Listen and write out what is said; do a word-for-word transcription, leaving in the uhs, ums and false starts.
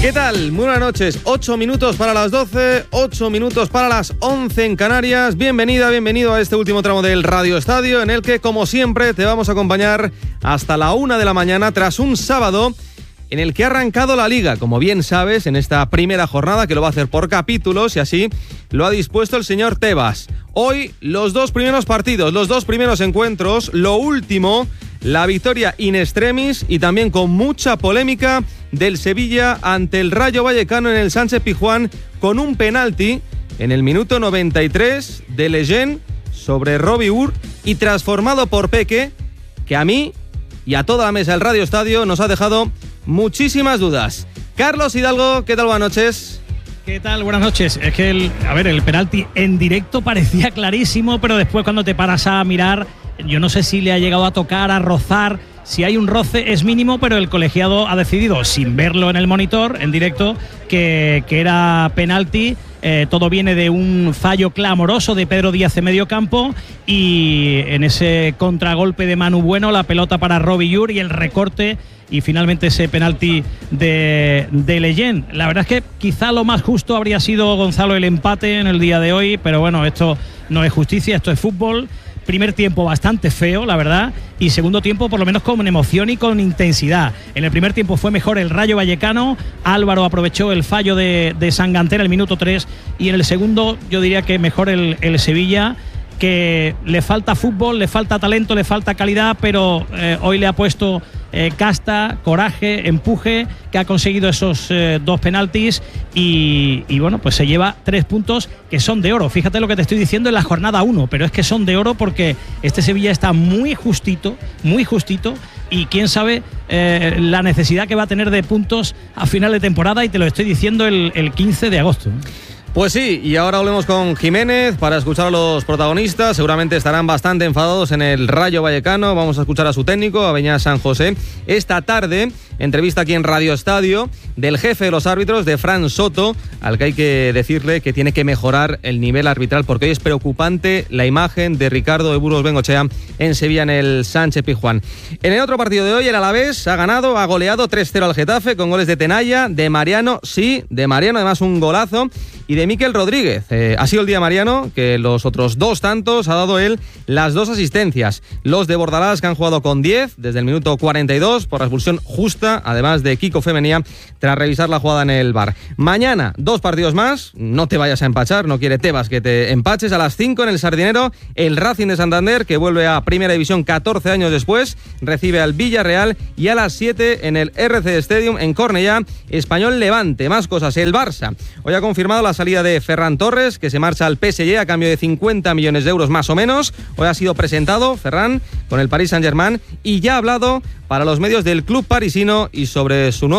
¿Qué tal? Muy buenas noches. ocho minutos para las doce, ocho minutos para las once en Canarias. Bienvenida, bienvenido a este último tramo del Radio Estadio, en el que, como siempre, te vamos a acompañar hasta la una de la mañana tras un sábado en el que ha arrancado la Liga, como bien sabes, en esta primera jornada, que lo va a hacer por capítulos, y así lo ha dispuesto el señor Tebas. Hoy, los dos primeros partidos, los dos primeros encuentros, lo último, la victoria in extremis y también con mucha polémica del Sevilla ante el Rayo Vallecano en el Sánchez-Pizjuán, con un penalti en el minuto noventa y tres de Leyen sobre Robbie Ur y transformado por Peque, que a mí y a toda la mesa del Radio Estadio nos ha dejado muchísimas dudas. Carlos Hidalgo, ¿qué tal? Buenas noches. ¿Qué tal? Buenas noches. Es que, el, a ver, el penalti en directo parecía clarísimo, pero después cuando te paras a mirar, yo no sé si le ha llegado a tocar, a rozar. Si hay un roce es mínimo, pero el colegiado ha decidido, sin verlo en el monitor, en directo, que, que era penalti. Eh, todo viene de un fallo clamoroso de Pedro Díaz en medio campo, y en ese contragolpe de Manu Bueno, la pelota para Robbie Ur y el recorte, y finalmente ese penalti de, de Leyen. La verdad es que quizá lo más justo habría sido, Gonzalo, el empate en el día de hoy, pero bueno, esto no es justicia, esto es fútbol. Primer tiempo bastante feo, la verdad, y segundo tiempo por lo menos con emoción y con intensidad. En el primer tiempo fue mejor el Rayo Vallecano, Álvaro aprovechó el fallo de, de Sangantera el minuto tres, y en el segundo yo diría que mejor el, el Sevilla, que le falta fútbol, le falta talento, le falta calidad, pero eh, hoy le ha puesto eh, casta, coraje, empuje, que ha conseguido esos eh, dos penaltis y, y bueno, pues se lleva tres puntos que son de oro. Fíjate lo que te estoy diciendo en la jornada uno, pero es que son de oro porque este Sevilla está muy justito, muy justito, y quién sabe eh, la necesidad que va a tener de puntos a final de temporada, y te lo estoy diciendo el, el quince de agosto. Pues sí, y ahora volvemos con Jiménez para escuchar a los protagonistas. Seguramente estarán bastante enfadados en el Rayo Vallecano. Vamos a escuchar a su técnico, a Beñat San José. Esta tarde, entrevista aquí en Radio Estadio del jefe de los árbitros, de Fran Soto, al que hay que decirle que tiene que mejorar el nivel arbitral, porque hoy es preocupante la imagen de Ricardo de Burgos Bengochea en Sevilla, en el Sánchez-Pizjuán. En el otro partido de hoy, el Alavés ha ganado, ha goleado tres cero al Getafe, con goles de Tenaya, de Mariano, sí, de Mariano, además un golazo, y de Mikel Rodríguez. Eh, ha sido el día Mariano, que los otros dos tantos ha dado él las dos asistencias. Los de Bordalás, que han jugado con diez desde el minuto cuarenta y dos por la expulsión justa, además de Kiko Femenía, tras revisar la jugada en el V A R. Mañana, dos partidos más, no te vayas a empachar, no quiere Tebas que te empaches. A las cinco en el Sardinero, el Racing de Santander, que vuelve a Primera División catorce años después, recibe al Villarreal, y a las siete en el R C Stadium en Cornellá, Español Levante. Más cosas, el Barça hoy ha confirmado la salida de Ferran Torres, que se marcha al P S G a cambio de cincuenta millones de euros más o menos. Hoy ha sido presentado Ferran con el Paris Saint-Germain y ya ha hablado para los medios del club parisino y sobre su nuevo